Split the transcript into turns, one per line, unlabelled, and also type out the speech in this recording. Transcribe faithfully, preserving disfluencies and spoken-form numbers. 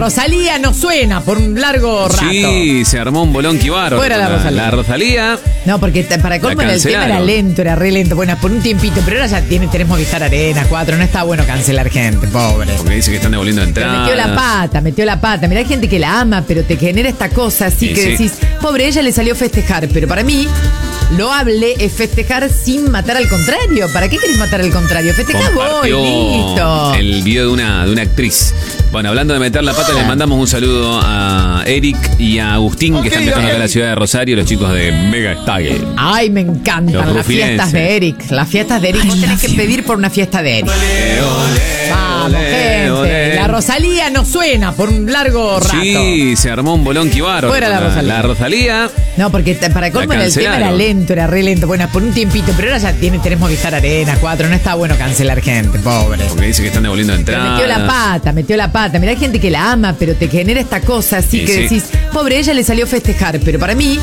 Rosalía no suena por un largo rato.
Sí, se armó un bolón bárbaro.
Fuera la Rosalía.
La Rosalía.
No, porque t- para colmo el tema era lento, era re lento. Bueno, por un tiempito, pero ahora ya tiene, tenés Movistar Arena, cuatro. No está bueno cancelar gente, pobre.
Porque dice que están devolviendo entradas.
Pero metió la pata, metió la pata. Mirá, hay gente que la ama, pero te genera esta cosa así
Sí,
que
sí.
decís, pobre, ella le salió festejar. Pero para mí, loable es festejar sin matar al contrario. ¿Para qué querés matar al contrario? Festejá vos,
Compartió
listo.
el video de una, de una actriz. Bueno, hablando de meter la pata, les mandamos un saludo a Eric y a Agustín,
Ok,
que están viajando
ok.
acá a la ciudad de Rosario, los chicos de Mega Style.
Ay, me
Los
encantan las
rufilenses.
fiestas de Eric. Las fiestas de Eric. Vos tenés que pedir por una fiesta de Eric. Vamos,
olé,
gente.
olé.
La Rosalía no suena por un largo rato.
Sí, se armó un bolón bárbaro.
Fuera la Rosalía.
La Rosalía.
No, porque t- para colmo
La
el tema era
cancelaron.
lento, era re lento. Bueno, por un tiempito, pero ahora ya tiene, tenés Movistar Arena, cuatro. No está bueno cancelar gente, pobre.
Porque dice que están devolviendo
Pero
entradas.
metió la pata, metió la pata. Mirá, hay gente que la ama, pero te genera esta cosa así
Sí,
que
sí.
decís, pobre, ella le salió festejar. Pero para mí,